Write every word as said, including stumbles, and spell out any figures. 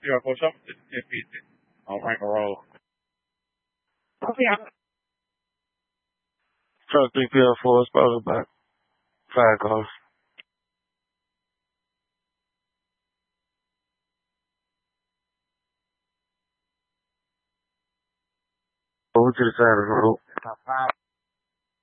Yeah, for something ten fifty on Ranker Road. Oh, yeah. Truck three P L four, it's probably about five cars. Over to the side of the road. About five